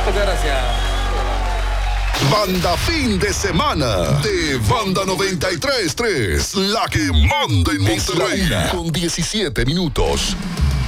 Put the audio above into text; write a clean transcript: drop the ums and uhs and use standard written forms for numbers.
Muchas gracias. Banda fin de semana de Banda 93.3, la que manda en Monterrey, con 17 minutos.